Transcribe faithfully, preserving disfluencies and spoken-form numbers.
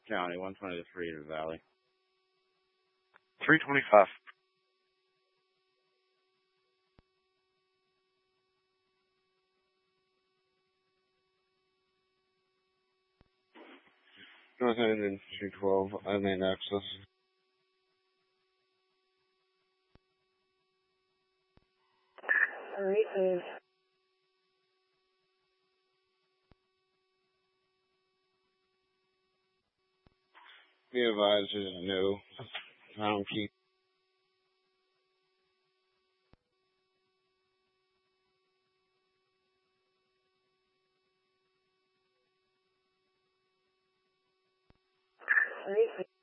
County, one twenty to three to Valley. three twenty-five. North End and two twelve, unmanned access. Receive. Be advised, there's no pound key. Receive.